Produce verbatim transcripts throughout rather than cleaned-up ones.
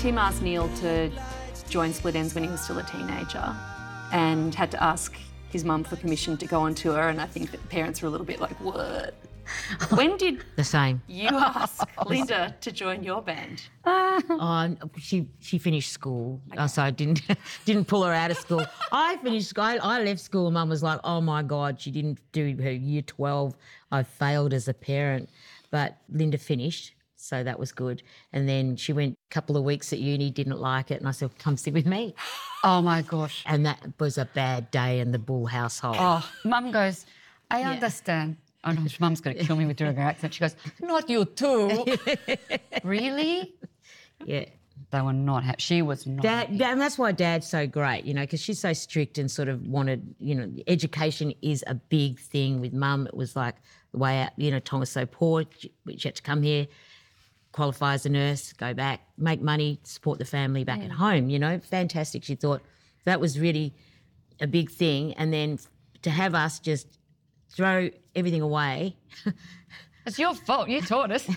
Tim asked Neil to join Split Enz when he was still a teenager and had to ask his mum for permission to go on tour, and I think that the parents were a little bit like, what? When did The same. you ask Linda to join your band? Oh, she she finished school, okay. So I didn't didn't pull her out of school. I finished school. I, I left school, and Mum was like, "Oh my God, she didn't do her year twelve. I failed as a parent." But Linda finished, so that was good. And then she went a couple of weeks at uni, didn't like it, and I said, "Come sit with me." Oh my gosh! And that was a bad day in the Bull household. Oh, Mum goes, "I yeah. understand." Oh no, Mum's going to kill me with doing her accent. She goes, "Not you too." Really? Yeah. They were not happy. She was not Dad, happy. Dad, and that's why Dad's so great, you know, because she's so strict and sort of wanted, you know, education is a big thing with Mum. It was like the way out, you know, Tom was so poor, she, she had to come here, qualify as a nurse, go back, make money, support the family back yeah. at home, you know, fantastic. She thought that was really a big thing. And then to have us just throw everything away. It's your fault. You taught us.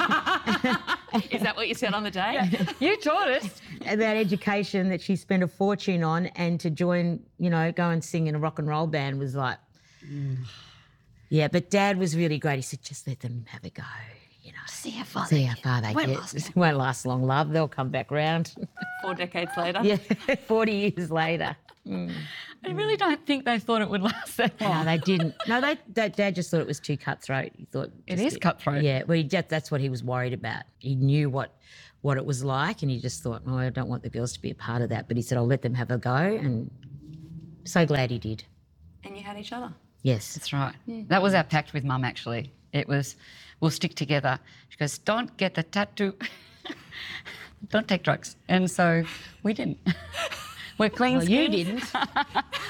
Is that what you said on the day? Yeah. You taught us. About education that she spent a fortune on, and to join, you know, go and sing in a rock and roll band was like, mm. yeah, but Dad was really great. He said, just let them have a go, you know. See how far See they how far they won't get. Last It won't last long, love. They'll come back round. Four decades later? Yeah, forty years later. Mm. I really don't think they thought it would last that long. No, they didn't. No, they, they, Dad just thought it was too cutthroat. He thought it just, is cutthroat. Yeah, well, he just, that's what he was worried about. He knew what what it was like, and he just thought, oh, I don't want the girls to be a part of that. But he said, I'll let them have a go, and so glad he did. And you had each other. Yes. That's right. Yeah. That was our pact with Mum, actually. It was, we'll stick together. She goes, don't get the tattoo. Don't take drugs. And so we didn't. We're clean Well, you skins. didn't.